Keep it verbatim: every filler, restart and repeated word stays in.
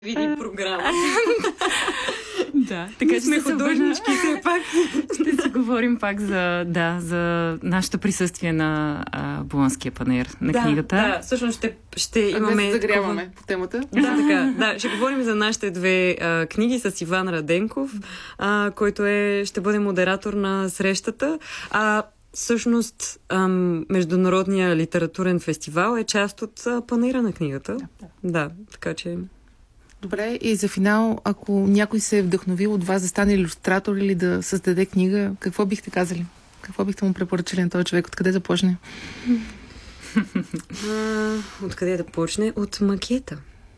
види програма. Да, така сме художнички все пак. Ще си говорим пак за, да, за нашето присъствие на а, Болонския панаир на да, книгата. Да, всъщност ще, ще имаме... Да, загряваме такова... по темата. Да, така. Да, ще говорим за нашите две а, книги с Иван Раденков, а, който е, ще бъде модератор на срещата. А всъщност ам, Международния литературен фестивал е част от а, панаира на книгата. Да, да. да, така че... Добре, и за финал, ако някой се е вдъхновил от вас да стане илюстратор или да създаде книга, какво бихте казали? Какво бихте му препоръчали на този човек? Откъде да започне? Откъде да почне? От макета.